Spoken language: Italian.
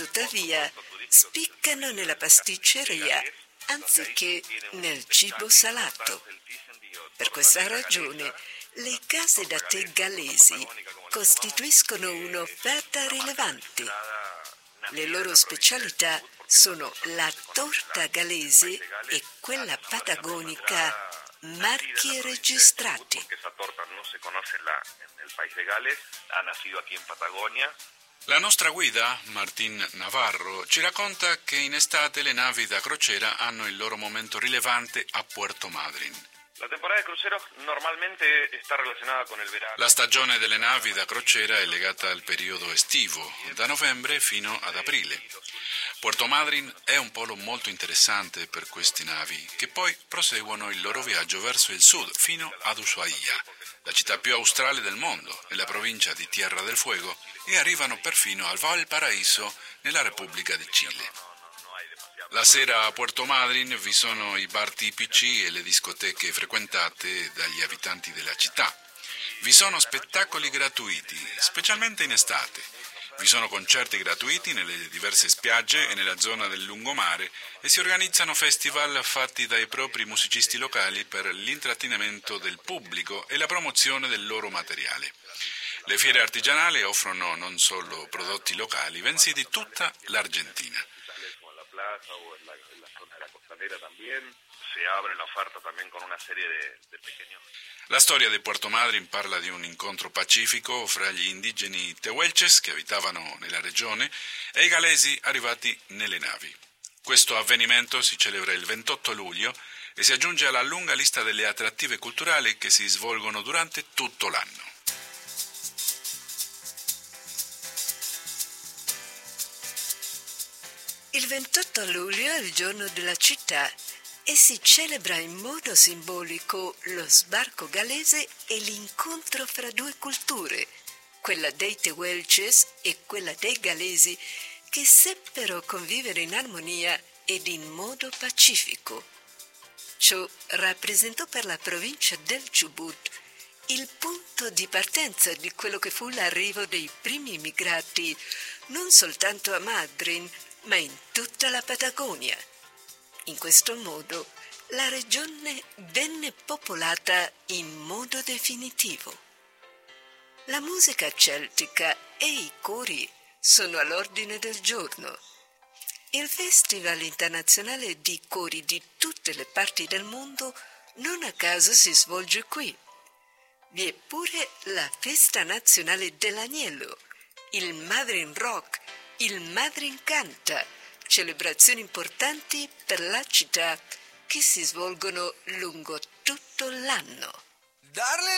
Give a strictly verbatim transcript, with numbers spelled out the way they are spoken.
tuttavia spiccano nella pasticceria anziché nel cibo salato. Per questa ragione, le case da tè gallesi costituiscono un'offerta rilevante. Le loro specialità sono la torta gallese e quella patagonica, marchi registrati. Questa torta non si conosce nel paese de Gales, ha nacido aquí en Patagonia. La nostra guida, Martín Navarro, ci racconta che in estate le navi da crociera hanno il loro momento rilevante a Puerto Madryn. La temporada de cruceros normalmente está relacionada con el verano. La stagione delle navi da crociera è legata al periodo estivo, da novembre fino ad aprile. Puerto Madryn è un polo molto interessante per queste navi, che poi proseguono il loro viaggio verso il sud fino ad Ushuaia, la città più australe del mondo, nella provincia di Tierra del Fuego, e arrivano perfino al Valparaíso, nella Repubblica di Cile. La sera a Puerto Madryn vi sono i bar tipici e le discoteche frequentate dagli abitanti della città. Vi sono spettacoli gratuiti, specialmente in estate. Vi sono concerti gratuiti nelle diverse spiagge e nella zona del lungomare e si organizzano festival fatti dai propri musicisti locali per l'intrattenimento del pubblico e la promozione del loro materiale. Le fiere artigianali offrono non solo prodotti locali, bensì di tutta l'Argentina. O en la, en la zona de la costanera también se abre la oferta también con una serie de, de pequeños. La storia di Puerto Madryn parla di un incontro pacifico fra gli indigeni tehuelches che abitavano nella regione e i galesi arrivati nelle navi. Questo avvenimento si celebra il ventotto luglio e si aggiunge alla lunga lista delle attrattive culturali che si svolgono durante tutto l'anno. Il ventotto luglio è il giorno della città e si celebra in modo simbolico lo sbarco gallese e l'incontro fra due culture, quella dei tehuelches e quella dei gallesi, che seppero convivere in armonia ed in modo pacifico. Ciò rappresentò per la provincia del Chubut il punto di partenza di quello che fu l'arrivo dei primi immigrati non soltanto a Madryn, ma in tutta la Patagonia. In questo modo la regione venne popolata in modo definitivo. La musica celtica e i cori sono all'ordine del giorno. Il Festival internazionale di cori di tutte le parti del mondo non a caso si svolge qui. Vi è pure la festa nazionale dell'agnello, il Madryn Rock, il Madryn Canta, celebrazioni importanti per la città che si svolgono lungo tutto l'anno.